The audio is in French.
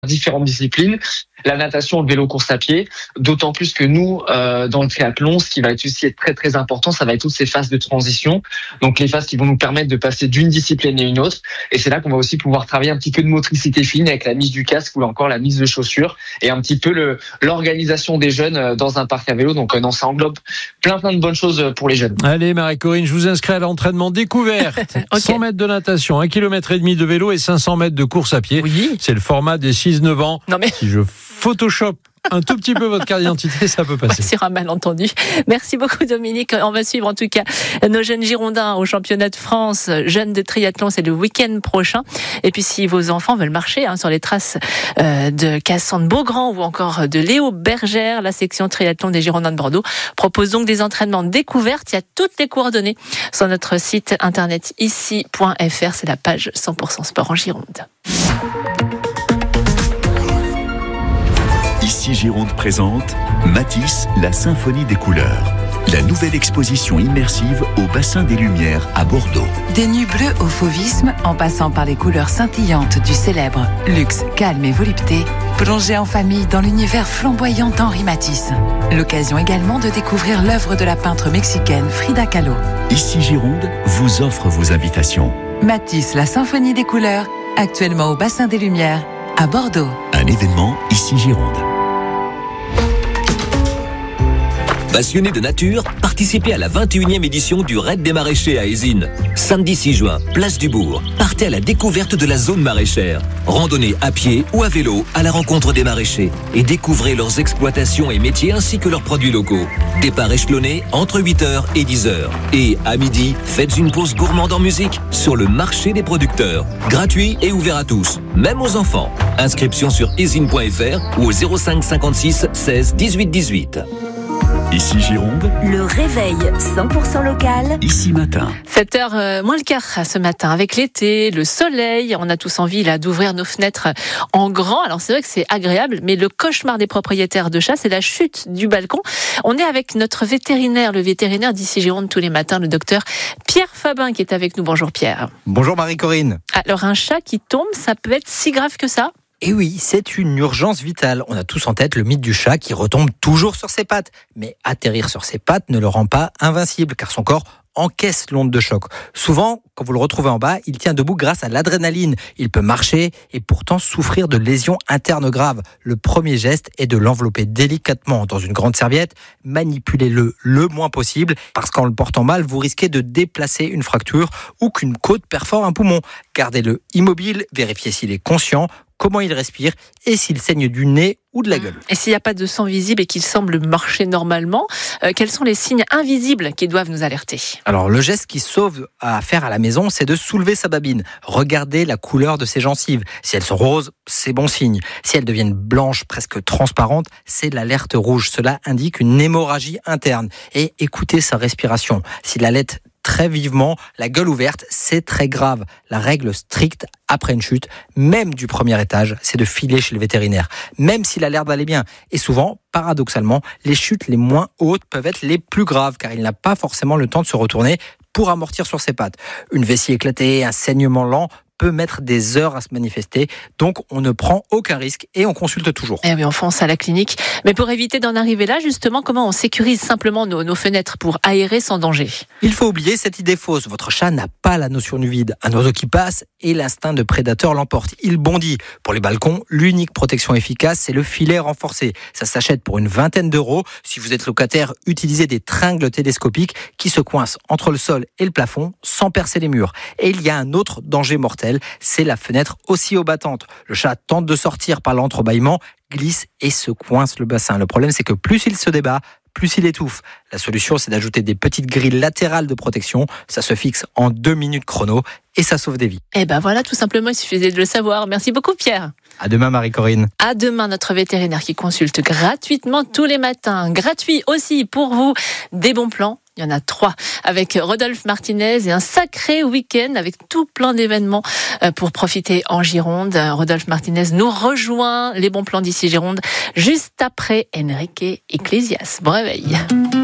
différentes disciplines, la natation, le vélo, course à pied, d'autant plus que nous, dans le triathlon, ce qui va aussi être très très important, ça va être toutes ces phases de transition, donc les phases qui vont nous permettre de passer d'une discipline à une autre, et c'est là qu'on va aussi pouvoir travailler un petit peu de motricité fine avec la mise du casque ou encore la mise de chaussures, et un petit peu l'organisation des jeunes dans un parc à vélo, donc non, ça englobe plein de bonnes choses pour les jeunes. Allez Marie-Corinne, je vous inscris à l'entraînement découverte. Okay. 100 mètres de natation, 1,5 km de vélo et 500 mètres de course à pied. Oui. C'est le format des 6-9 ans. Non mais... Si je Photoshop un tout petit peu votre carte d'identité, ça peut passer. Sur un malentendu. Merci beaucoup Dominique. On va suivre en tout cas nos jeunes Girondins au championnat de France jeunes de triathlon, c'est le week-end prochain. Et puis si vos enfants veulent marcher sur les traces de Cassandre Beaugrand ou encore de Léo Bergère, la section triathlon des Girondins de Bordeaux propose donc des entraînements découvertes. Il y a toutes les coordonnées sur notre site internet ici.fr. C'est la page 100% sport en Gironde. Ici Gironde présente Matisse, la symphonie des couleurs. La nouvelle exposition immersive au bassin des Lumières à Bordeaux. Des nues bleues au fauvisme, en passant par les couleurs scintillantes du célèbre luxe, calme et volupté, plongez en famille dans l'univers flamboyant d'Henri Matisse. L'occasion également de découvrir l'œuvre de la peintre mexicaine Frida Kahlo. Ici Gironde vous offre vos invitations. Matisse, la symphonie des couleurs, actuellement au bassin des Lumières à Bordeaux. Un événement Ici Gironde. Passionnés de nature, participez à la 21e édition du Raid des Maraîchers à Ézines. Samedi 6 juin, place du Bourg. Partez à la découverte de la zone maraîchère. Randonnez à pied ou à vélo à la rencontre des maraîchers et découvrez leurs exploitations et métiers ainsi que leurs produits locaux. Départ échelonné entre 8h et 10h. Et à midi, faites une pause gourmande en musique sur le marché des producteurs. Gratuit et ouvert à tous, même aux enfants. Inscription sur ezine.fr ou au 05 56 16 18 18. Ici Gironde, le réveil 100% local. Ici matin. 7h moins le quart ce matin. Avec l'été, le soleil, on a tous envie là d'ouvrir nos fenêtres en grand. Alors c'est vrai que c'est agréable, mais le cauchemar des propriétaires de chats, c'est la chute du balcon. On est avec notre vétérinaire, le vétérinaire d'Ici Gironde tous les matins, le docteur Pierre Fabin qui est avec nous. Bonjour Pierre. Bonjour Marie-Corinne. Alors un chat qui tombe, ça peut être si grave que ça ? Et oui, c'est une urgence vitale. On a tous en tête le mythe du chat qui retombe toujours sur ses pattes. Mais atterrir sur ses pattes ne le rend pas invincible, car son corps encaisse l'onde de choc. Souvent, quand vous le retrouvez en bas, il tient debout grâce à l'adrénaline. Il peut marcher et pourtant souffrir de lésions internes graves. Le premier geste est de l'envelopper délicatement dans une grande serviette. Manipulez-le le moins possible, parce qu'en le portant mal, vous risquez de déplacer une fracture ou qu'une côte perfore un poumon. Gardez-le immobile, vérifiez s'il est conscient, comment il respire et s'il saigne du nez ou de la gueule. Et s'il n'y a pas de sang visible et qu'il semble marcher normalement, quels sont les signes invisibles qui doivent nous alerter ? Alors le geste qui sauve à faire à la maison, c'est de soulever sa babine. Regardez la couleur de ses gencives. Si elles sont roses, c'est bon signe. Si elles deviennent blanches, presque transparentes, c'est l'alerte rouge. Cela indique une hémorragie interne. Et écoutez sa respiration. S'il allait très vivement, la gueule ouverte, c'est très grave. La règle stricte après une chute, même du premier étage, c'est de filer chez le vétérinaire, même s'il a l'air d'aller bien. Et souvent, paradoxalement, les chutes les moins hautes peuvent être les plus graves, car il n'a pas forcément le temps de se retourner pour amortir sur ses pattes. Une vessie éclatée, un saignement lent peut mettre des heures à se manifester, donc on ne prend aucun risque et on consulte toujours. Eh oui, on fonce à la clinique. Mais pour éviter d'en arriver là, justement, comment on sécurise simplement nos fenêtres pour aérer sans danger ? Il faut oublier cette idée fausse. Votre chat n'a pas la notion du vide. Un oiseau qui passe et l'instinct de prédateur l'emporte. Il bondit. Pour les balcons, l'unique protection efficace, c'est le filet renforcé. Ça s'achète pour une vingtaine d'euros. Si vous êtes locataire, utilisez des tringles télescopiques qui se coincent entre le sol et le plafond sans percer les murs. Et il y a un autre danger mortel, c'est la fenêtre oscillobattante. Le chat tente de sortir par l'entrebâillement, glisse et se coince le bassin. Le problème, c'est que plus il se débat, plus il étouffe. La solution, c'est d'ajouter des petites grilles latérales de protection. Ça se fixe en 2 minutes chrono et ça sauve des vies. Et ben voilà, tout simplement, il suffisait de le savoir. Merci beaucoup Pierre. À demain Marie-Corinne. À demain, notre vétérinaire qui consulte gratuitement tous les matins. Gratuit aussi pour vous, des bons plans. Il y en a 3 avec Rodolphe Martinez et un sacré week-end avec tout plein d'événements pour profiter en Gironde. Rodolphe Martinez nous rejoint, les bons plans d'Ici Gironde, juste après Enrique Iglesias. Bon réveil.